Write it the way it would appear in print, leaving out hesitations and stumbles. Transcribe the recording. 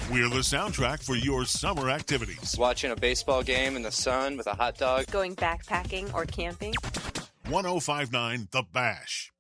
We're the soundtrack for your summer activities. Watching a baseball game in the sun with a hot dog. Going backpacking or camping. 1059 The Bash.